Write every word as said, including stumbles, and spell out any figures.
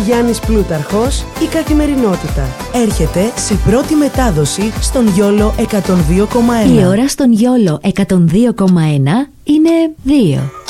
Γιάννης Πλούταρχος, η καθημερινότητα. Έρχεται σε πρώτη μετάδοση στον Γιόλο εκατόν δύο κόμμα ένα. Η ώρα στον Γιόλο εκατόν δύο κόμμα ένα είναι δύο.